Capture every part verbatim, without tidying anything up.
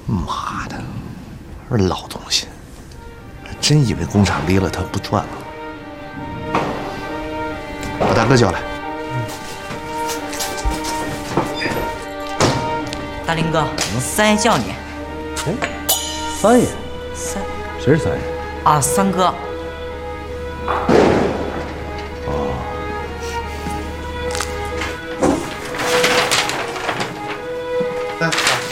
妈的，老东西，真以为工厂离了他不转了？把大哥叫来。 大林哥，三爷叫你。 哎，三爷， 三， 谁是三爷？ 啊，三哥。 哦。 来，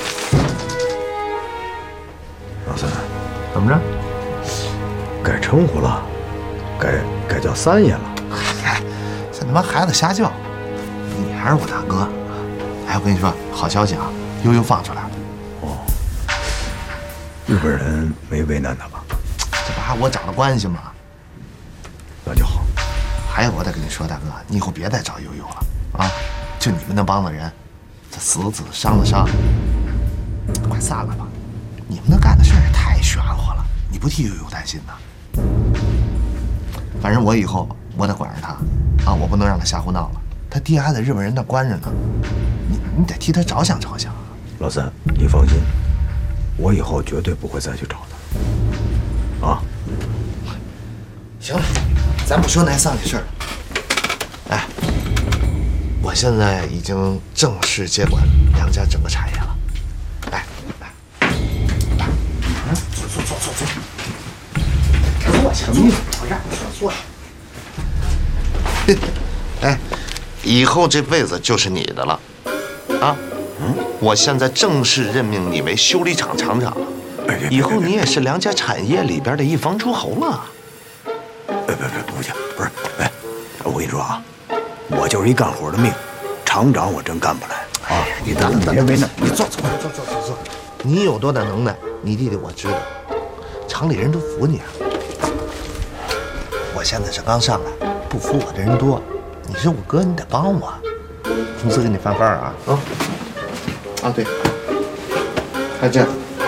老三， 怎么着？ 改称呼了，改改叫三爷了。 嗨，这他妈孩子瞎叫，你还是我大哥。哎，我跟你说，好消息啊，悠悠放出来了。 哦，日本人没为难他吧？ 这不还我找的关系吗？ 那就好。 还有，我得跟你说，大哥，你以后别再找悠悠了啊！就你们那帮子人，这死了死，伤了伤，快散了吧！你们那干的事儿也太玄乎了，你不替悠悠担心呐？反正我以后我得管着他啊，我不能让他瞎胡闹了。他爹还在日本人那关着呢，你你得替他着想着想。 老三，你放心，我以后绝对不会再去找他。啊， 行了，咱不说那丧气事儿了。哎，我现在已经正式接管梁家整个产业了。哎，来，来，坐坐坐坐坐，坐下，坐下，我让你说坐下。哎，以后这辈子就是你的了，啊！嗯，我现在正式任命你为修理厂厂长，以后你也是梁家产业里边的一方诸侯了。 别别别，不行，不是，哎，我跟你说啊，我就是一干活的命，厂长我真干不来啊！你等等，别为难， 你坐坐坐坐坐坐，你有多大能耐，你弟弟我知道，厂里人都服你啊。我现在是刚上来，不服我的人多。你是我哥，你得帮我。公司给你翻番啊啊啊！对，还这，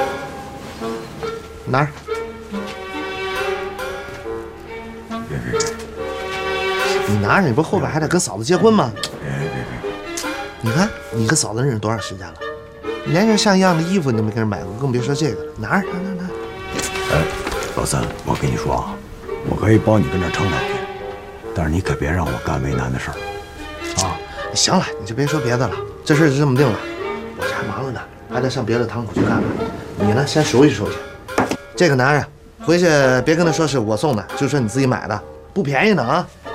拿着。 别别别， 你拿着，你不后边还得跟嫂子结婚吗？ 别别别！ 你看，你跟嫂子认识多长时间了？连件像样的衣服你都没给人买过，更别说这个了。拿着，拿拿拿。 哎，老三，我跟你说啊，我可以帮你跟这撑两天，但是你可别让我干为难的事儿。啊， 行了，你就别说别的了，这事就这么定了。我这还忙着呢，还得上别的堂口去看看。你呢，先收拾收拾。这个拿着，回去别跟他说是我送的，就说你自己买的，不便宜呢啊。